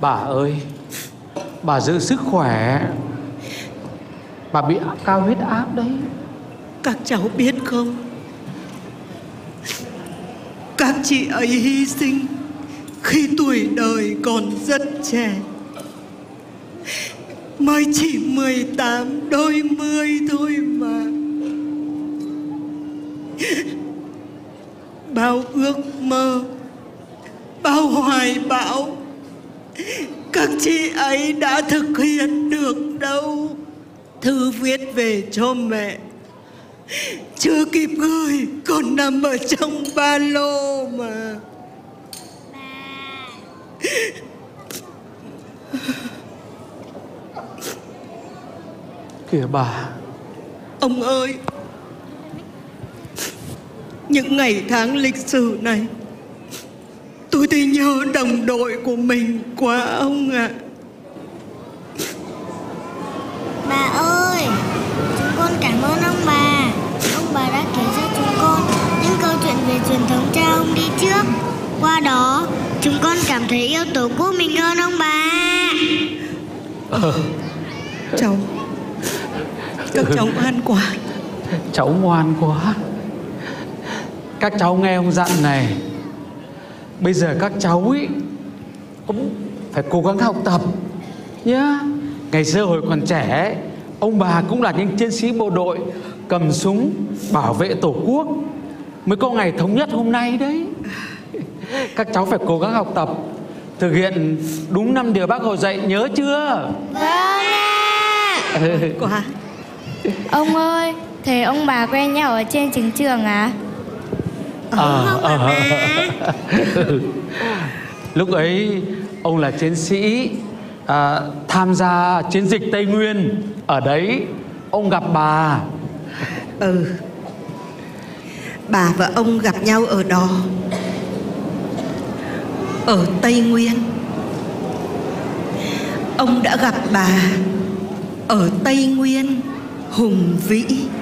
Bà ơi, bà giữ sức khỏe. Bà bị cao huyết áp đấy. Các cháu biết không, các chị ấy hy sinh khi tuổi đời còn rất trẻ, mới chỉ 18 đôi mươi thôi mà. Bao ước mơ, bao hoài bão các chị ấy đã thực hiện được đâu. Thư viết về cho mẹ chưa kịp gửi, còn nằm ở trong ba lô mà. Kìa bà. Ông ơi, những ngày tháng lịch sử này, tôi thì nhớ đồng đội của mình quá ông ạ. Bà ơi, chúng con cảm ơn ông bà. Ông bà đã kể cho chúng con những câu chuyện về truyền thống cha ông đi trước. Qua đó, chúng con cảm thấy yêu tổ quốc mình hơn ông bà. Cháu, các cháu ngoan quá. Cháu ngoan quá. Các cháu nghe ông dặn này, bây giờ các cháu ý cũng phải cố gắng học tập nhá. Ngày xưa hồi còn trẻ, ông bà cũng là những chiến sĩ bộ đội cầm súng bảo vệ tổ quốc, mới có ngày thống nhất hôm nay đấy. Các cháu phải cố gắng học tập, thực hiện đúng 5 điều Bác Hồ dạy, nhớ chưa? Vâng ạ. Quá. Ông ơi, thế ông bà quen nhau ở trên chiến trường à? Lúc ấy ông là chiến sĩ tham gia chiến dịch Tây Nguyên. Ở đấy ông gặp bà. Bà và ông gặp nhau ở đó, ở Tây Nguyên. Ông đã gặp bà ở Tây Nguyên hùng vĩ.